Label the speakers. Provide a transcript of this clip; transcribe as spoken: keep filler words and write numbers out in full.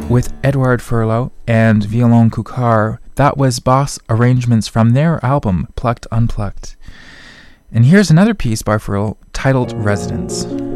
Speaker 1: with Edouard Furlow and Violon Cucar. That was Boss arrangements from their album Plucked Unplucked. And here's another piece by Furlow titled Residence.